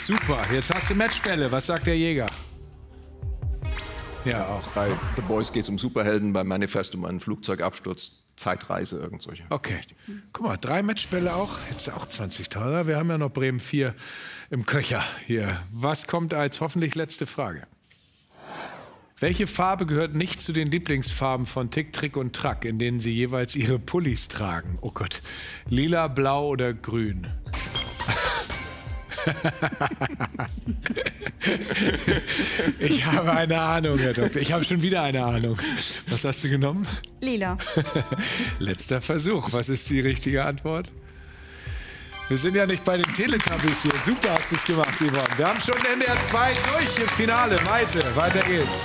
Super, jetzt hast du Matchbälle. Was sagt der Jäger? Ja, auch. Bei The Boys geht es um Superhelden, bei Manifest um einen Flugzeugabsturz, Zeitreise, irgend solche. Okay. Guck mal, 3 Matchbälle auch. Jetzt auch 20.000. Wir haben ja noch Bremen 4 im Köcher hier. Was kommt als hoffentlich letzte Frage? Welche Farbe gehört nicht zu den Lieblingsfarben von Tick, Trick und Track, in denen sie jeweils ihre Pullis tragen? Oh Gott. Lila, blau oder grün? Ich habe eine Ahnung, Herr Doktor. Ich habe schon wieder eine Ahnung. Was hast du genommen? Lila. Letzter Versuch. Was ist die richtige Antwort? Wir sind ja nicht bei den Teletubbies hier. Super hast du es gemacht, Yvonne. Wir haben schon NDR 2 durch im Finale. Maite, weiter geht's.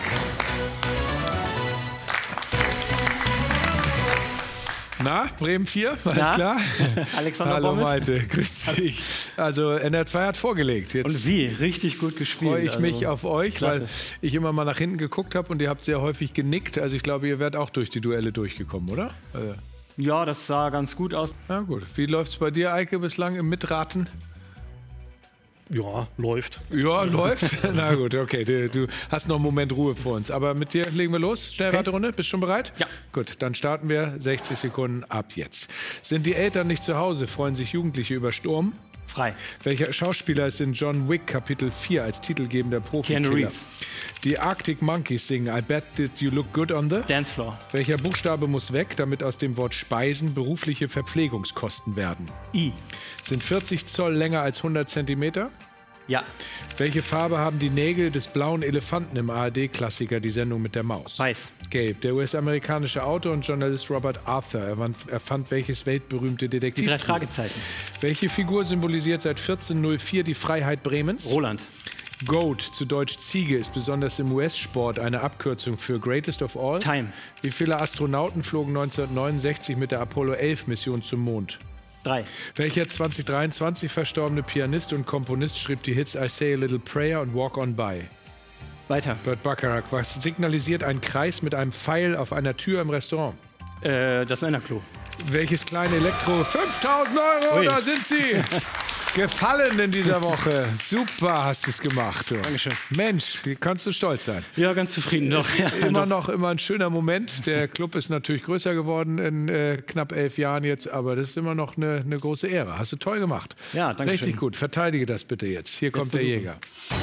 Na, Bremen 4, alles klar? Alexander Hallo Bommes. Maite, grüß dich. Also NDR 2 hat vorgelegt. Jetzt Und wie? Richtig gut gespielt. freue ich mich auf euch, klasse. weil ich immer mal nach hinten geguckt habe und ihr habt sehr häufig genickt. Also ich glaube, ihr werdet auch durch die Duelle durchgekommen, oder? Ja, das sah ganz gut aus. Na gut. Wie läuft's bei dir, Eike, bislang im Mitraten? Ja, läuft. Ja, läuft. Na gut, okay. Du hast noch einen Moment Ruhe vor uns. Aber mit dir legen wir los. Schnellraterunde. Bist du schon bereit? Ja. Gut, dann starten wir. 60 Sekunden ab jetzt. Sind die Eltern nicht zu Hause, freuen sich Jugendliche über Sturm? Frei. Welcher Schauspieler ist in John Wick Kapitel 4 als titelgebender Keanu Profikiller? Reeves. Die Arctic Monkeys singen I Bet That You Look Good on the... Dancefloor. Welcher Buchstabe muss weg, damit aus dem Wort Speisen berufliche Verpflegungskosten werden? I. Sind 40 Zoll länger als 100 Zentimeter? Ja. Welche Farbe haben die Nägel des blauen Elefanten im ARD-Klassiker Die Sendung mit der Maus? Weiß. Gelb. Der US-amerikanische Autor und Journalist Robert Arthur erfand welches weltberühmte Die 3 Detektivbuch? Fragezeichen. Welche Figur symbolisiert seit 1404 die Freiheit Bremens? Roland. GOAT, zu Deutsch Ziege, ist besonders im US-Sport eine Abkürzung für Greatest of All. Time. Wie viele Astronauten flogen 1969 mit der Apollo-11-Mission zum Mond? 3. Welcher 2023 verstorbene Pianist und Komponist schrieb die Hits I Say a Little Prayer und Walk On By? Weiter. Burt Bacharach. Was signalisiert ein Kreis mit einem Pfeil auf einer Tür im Restaurant? Das Männerklo. Welches kleine Elektro... 5.000 Euro, Ui. da sind sie! Gefallen in dieser Woche. Super hast du es gemacht. Du. Dankeschön. Mensch, wie kannst du stolz sein. Ja, ganz zufrieden doch. Ja, Immer doch. noch ein schöner Moment. Der Club ist natürlich größer geworden in knapp 11 Jahren jetzt, aber das ist immer noch eine große Ehre. Hast du toll gemacht. Ja, danke Richtig schön. gut. Verteidige das bitte jetzt. Hier kommt der versuchen. Jäger.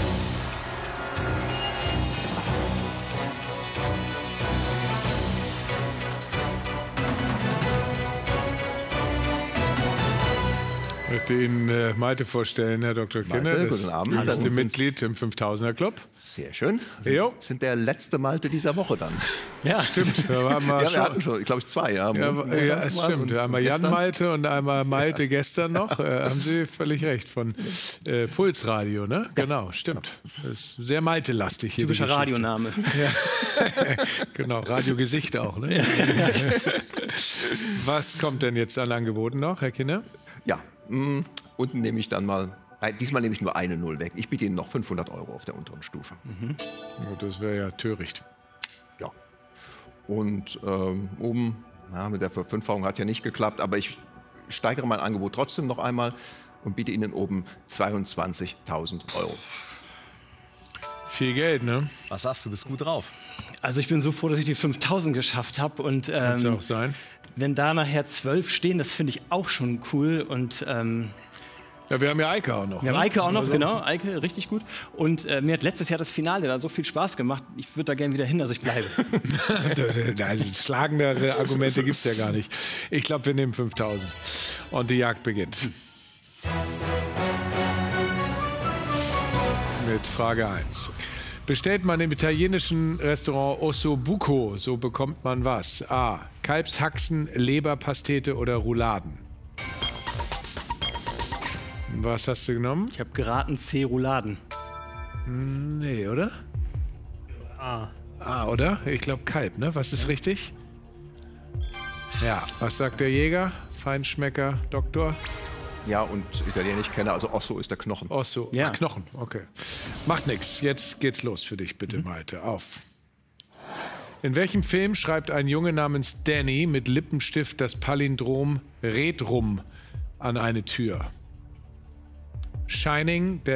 Ich möchte Ihnen Malte vorstellen, Herr Dr. Kinner. Malte, Das guten Abend. jüngste Hallo. Mitglied im 5000er Club. Sehr schön. Jo. Sie sind der letzte Malte dieser Woche dann. Ja, Stimmt. Da waren wir Ja, wir schon. hatten schon, glaube ich, 2. Ja, Ja, es stimmt. Einmal Jan gestern. Malte und einmal Malte gestern noch. Haben Sie völlig recht, von Pulsradio, ne? Genau, stimmt. Das ist sehr Malte-lastig hier. typischer die Geschichte. Radioname. Genau, Radiogesicht auch, ne? Was kommt denn jetzt an Angeboten noch, Herr Kinner? Ja, unten nehme ich dann mal, diesmal nehme ich nur eine Null weg. Ich biete Ihnen noch 500 Euro auf der unteren Stufe. Gut, das wäre ja töricht. Ja. Und oben, mit der Verfünffachung hat ja nicht geklappt, aber ich steigere mein Angebot trotzdem noch einmal und biete Ihnen oben 22.000 Euro. Viel Geld, ne? Was sagst du, bist gut drauf? Also ich bin so froh, dass ich die 5000 geschafft habe. Und Kann's ja auch sein. wenn da nachher 12 stehen, das finde ich auch schon cool. Und Ja, wir haben ja Eike auch noch. wir haben ne? Eike auch noch, Also, genau. Eike, richtig gut. Und mir hat letztes Jahr das Finale da so viel Spaß gemacht. Ich würde da gerne wieder hin, dass ich bleibe. Also schlagendere Argumente gibt es ja gar nicht. Ich glaube, wir nehmen 5000. Und die Jagd beginnt. Mit Frage 1. Bestellt man im italienischen Restaurant Osso Buco, so bekommt man was? A. Kalbshaxen, Leberpastete oder Rouladen? Was hast du genommen? Ich habe geraten C-Rouladen. Nee, oder? Ah, Oder? Ich glaube Kalb, ne? Was ist richtig? Ja, was sagt der Jäger? Feinschmecker, Doktor? Ja, und Italienisch kenne, also Osso ist der Knochen. Osso. Ja. Ach, Knochen, okay. Macht nichts. Jetzt geht's los für dich, bitte, Malte. Auf. In welchem Film schreibt ein Junge namens Danny mit Lippenstift das Palindrom Redrum an eine Tür? Shining, der